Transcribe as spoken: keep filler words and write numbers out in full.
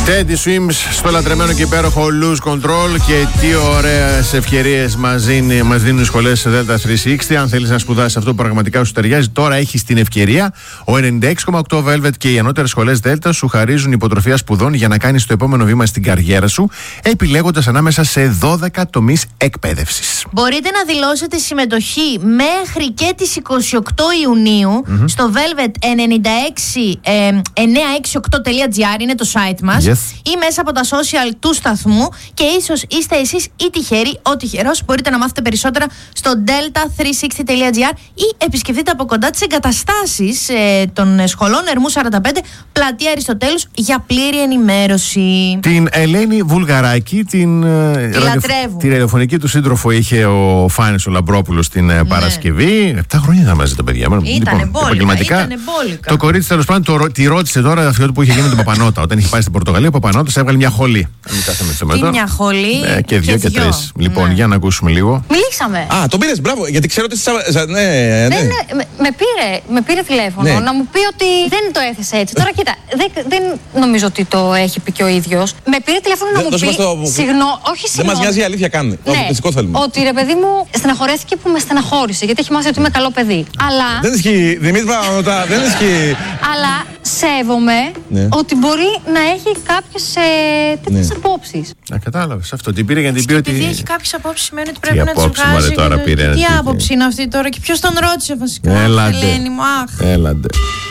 Teddy Swims στο λατρεμένο και υπέροχο Lose Control. Και τι ωραίες ευκαιρίες μας, μας δίνουν οι σχολές Delta τριακόσια εξήντα. Αν θέλεις να σπουδάσεις αυτό που πραγματικά σου ταιριάζει, τώρα έχεις την ευκαιρία. Ο ενενήντα έξι κόμμα οκτώ Velvet και οι ανώτερες σχολές Delta σου χαρίζουν υποτροφία σπουδών για να κάνεις το επόμενο βήμα στην καριέρα σου, επιλέγοντας ανάμεσα σε δώδεκα τομείς εκπαίδευσης. Μπορείτε να δηλώσετε συμμετοχή μέχρι και τις είκοσι οκτώ Ιουνίου mm-hmm. στο Velvet ενενήντα έξι εννιακόσια εξήντα οκτώ τελεία τζι άρ, είναι το site μας, yes. ή μέσα από τα social του σταθμού, και ίσως είστε εσείς ή τυχεροί, ο τυχερός. Μπορείτε να μάθετε περισσότερα στο delta τριακόσια εξήντα τελεία τζι άρ ή επισκεφτείτε από κοντά τις εγκαταστάσεις ε, των σχολών Ερμού σαράντα πέντε, Πλατεία Αριστοτέλους, για πλήρη ενημέρωση. Την Ελένη Βουλγαράκη, την, τη λατρεύουν. Τη ραδιοφωνική του σύντροφο είχε ο Φάνης ο Λαμπρόπουλος την ναι. Παρασκευή. Επτά χρόνια ήταν μαζί τα παιδιά. Ήτανε λοιπόν, μπόλικα, ήτανε μπόλικα. Το κορίτσι τέλος πάντων το, τη ρώτησε τώρα αυτό που είχε γίνει με τον Παπανότα. Όταν είχε πάει στην Πορτογαλία, ο Παπανότας έβγαλε μια χολή. Τι μια χολή. Ναι, και δύο και, και τρεις. Λοιπόν, ναι. για να ακούσουμε λίγο. Μιλήσαμε. Α, τον πήρες, μπράβο, γιατί ξέρω ότι. Ναι, ναι. Δεν, με, με, πήρε, με πήρε τηλέφωνο ναι. να μου πει ότι δεν το έθεσε έτσι. Τώρα κοίτα, δεν, δεν νομίζω ότι το έχει πει και ο ίδιος. Με πήρε τηλέφωνο να μου πει. Συγγνώμη, όχι συγγνώμη. Δεν μας νοιάζει η αλήθεια καν. Ναι, ότι ρε παιδί μου στεναχωρέθηκε που με στεναχώρησε, γιατί έχει μάθει ότι είμαι καλό παιδί. Αλλά. Δεν ισχύει, Δημήτρη Παναγιώτα, δεν ισχύει. Αλλά σέβομαι ναι. ότι μπορεί να έχει κάποιες ε, τέτοιες ναι. απόψεις. Α, κατάλαβες αυτό. Την πήρε για να την πει ότι. Επειδή έχει κάποιες απόψεις, σημαίνει ότι πρέπει να τις βγάζει. Τώρα πήρε, τι άποψη είναι αυτή τώρα και ποιος τον ρώτησε βασικά. Έλαντε. Ελένη μου, αχ. Έλαντε.